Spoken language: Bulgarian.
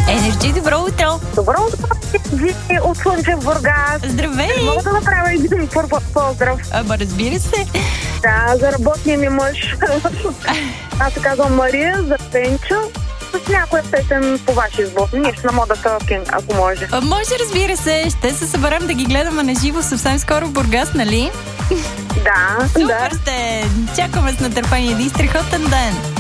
Енерджи, добро утро! Добро утро, вие от Слънчев Бургас. Здравей! Мога да направя един поздрав. Ама разбира се. Да, за работния ми мъж. Аз се казвам Мария, за Пенчо. С някоя песен по ваш избор. Нищо на мода Talking, ако може. Може, разбира се. Ще се съберем да ги гледаме на живо съвсем скоро в Бургас, нали? Да, Супер сте! Чакаме с нетърпение. Един страхотен ден!